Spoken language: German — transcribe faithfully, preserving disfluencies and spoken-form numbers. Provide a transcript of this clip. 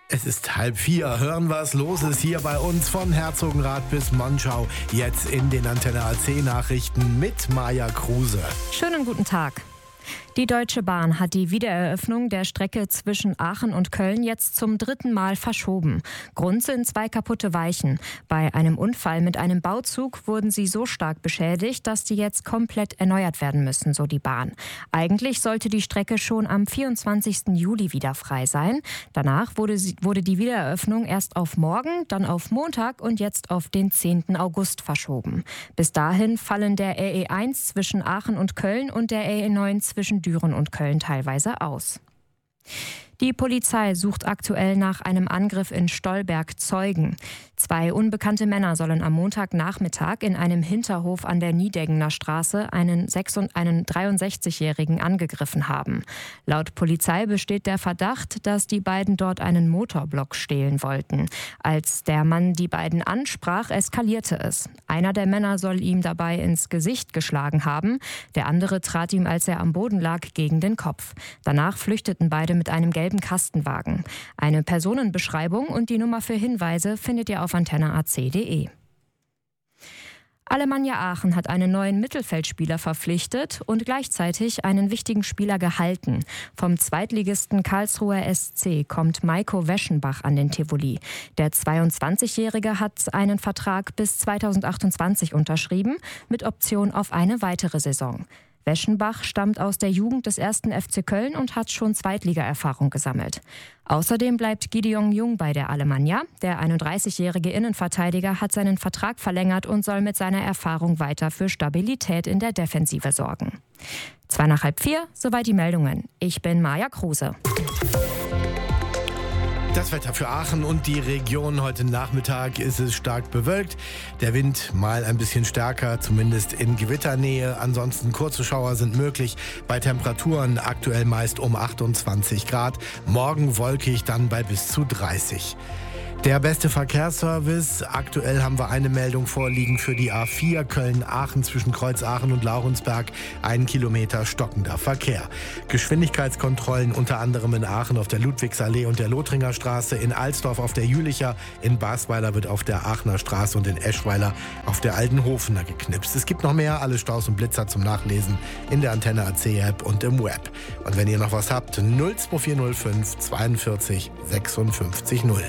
Es ist halb vier. Hören, was los ist hier bei uns von Herzogenrath bis Monschau. Jetzt in den Antenne A C Nachrichten mit Maja Kruse. Schönen guten Tag. Die Deutsche Bahn hat die Wiedereröffnung der Strecke zwischen Aachen und Köln jetzt zum dritten Mal verschoben. Grund sind zwei kaputte Weichen. Bei einem Unfall mit einem Bauzug wurden sie so stark beschädigt, dass die jetzt komplett erneuert werden müssen, so die Bahn. Eigentlich sollte die Strecke schon am vierundzwanzigsten Juli wieder frei sein. Danach wurde, sie, wurde die Wiedereröffnung erst auf morgen, dann auf Montag und jetzt auf den zehnten August verschoben. Bis dahin fallen der R E eins zwischen Aachen und Köln und der R E neun zwischen Düren und Köln teilweise aus. Die Polizei sucht aktuell nach einem Angriff in Stolberg Zeugen. Zwei unbekannte Männer sollen am Montagnachmittag in einem Hinterhof an der Niedeggener Straße einen, einen dreiundsechzigjährigen angegriffen haben. Laut Polizei besteht der Verdacht, dass die beiden dort einen Motorblock stehlen wollten. Als der Mann die beiden ansprach, eskalierte es. Einer der Männer soll ihm dabei ins Gesicht geschlagen haben. Der andere trat ihm, als er am Boden lag, gegen den Kopf. Danach flüchteten beide mit einem gelben Kastenwagen. Eine Personenbeschreibung und die Nummer für Hinweise findet ihr auf antenne a c punkt d e. Alemannia Aachen hat einen neuen Mittelfeldspieler verpflichtet und gleichzeitig einen wichtigen Spieler gehalten. Vom Zweitligisten Karlsruher S C kommt Maiko Weschenbach an den Tivoli. Der zweiundzwanzigjährige hat einen Vertrag bis zweitausendachtundzwanzig unterschrieben, mit Option auf eine weitere Saison. Weschenbach stammt aus der Jugend des ersten F C Köln und hat schon Zweitliga-Erfahrung gesammelt. Außerdem bleibt Gideon Jung bei der Alemannia. Der einunddreißigjährige Innenverteidiger hat seinen Vertrag verlängert und soll mit seiner Erfahrung weiter für Stabilität in der Defensive sorgen. Zwei nach halb vier, soweit die Meldungen. Ich bin Maja Kruse. Das Wetter für Aachen und die Region. Heute Nachmittag ist es stark bewölkt. Der Wind mal ein bisschen stärker, zumindest in Gewitternähe. Ansonsten kurze Schauer sind möglich. Bei Temperaturen aktuell meist um achtundzwanzig Grad. Morgen wolkig, dann bei bis zu dreißig. Der beste Verkehrsservice. Aktuell haben wir eine Meldung vorliegen für die A vier Köln-Aachen zwischen Kreuz-Aachen und Laurensberg. Ein Kilometer stockender Verkehr. Geschwindigkeitskontrollen unter anderem in Aachen auf der Ludwigsallee und der Lothringer Straße, in Alsdorf auf der Jülicher, in Basweiler wird auf der Aachener Straße und in Eschweiler auf der Altenhofener geknipst. Es gibt noch mehr, alle Staus und Blitzer zum Nachlesen in der Antenne A C App und im Web. Und wenn ihr noch was habt, null zwei vier null fünf zweiundvierzig sechsundfünfzig null.